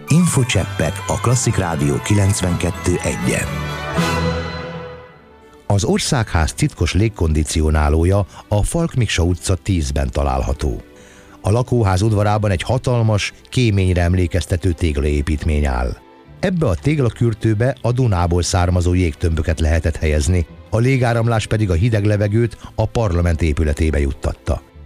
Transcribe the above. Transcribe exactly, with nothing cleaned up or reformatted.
Infocseppek a Klasszik Rádió kilencvenkettő egyen. Az Országház titkos légkondicionálója a Falk Miksa utca tízben található. A lakóház udvarában egy hatalmas, kéményre emlékeztető téglaépítmény áll. Ebbe a téglakürtőbe a Dunából származó jégtömböket lehetett helyezni, a légáramlás pedig a hideg levegőt a parlament épületébe juttatta.